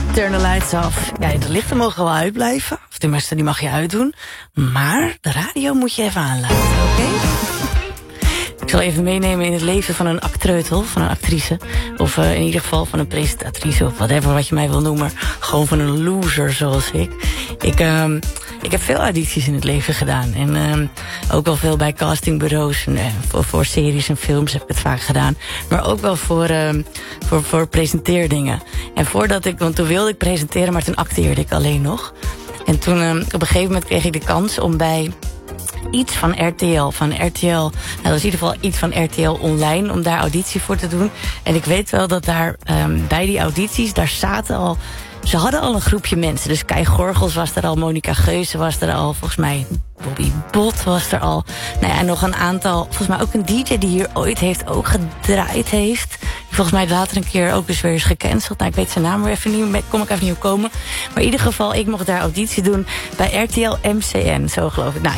Turn the lights off. Ja, de lichten mogen wel uitblijven. Of tenminste, die mag je uitdoen. Maar de radio moet je even aanlaten, oké? Ik zal even meenemen in het leven van een actreutel, van een actrice. Of in ieder geval van een presentatrice, of whatever wat je mij wil noemen. Gewoon van een loser zoals ik. Ik heb veel audities in het leven gedaan. En ook wel veel bij castingbureaus. En, voor series en films heb ik het vaak gedaan. Maar ook wel voor presenteerdingen. En want toen wilde ik presenteren, maar toen acteerde ik alleen nog. En toen op een gegeven moment kreeg ik de kans om bij iets van RTL. Dat was in ieder geval iets van RTL Online, om daar auditie voor te doen. En ik weet wel dat daar bij die audities, daar zaten al... Ze hadden al een groepje mensen. Dus Kai Gorgels was er al, Monica Geuze was er al, volgens mij Bobby Bot was er al. Nou ja, en nog een aantal, volgens mij ook een DJ die hier ooit gedraaid heeft. Die volgens mij later een keer ook dus weer is gecanceld. Nou, ik weet zijn naam weer even niet, kom ik even niet op komen. Maar in ieder geval, ik mocht daar auditie doen bij RTL MCN, zo geloof ik. Nou,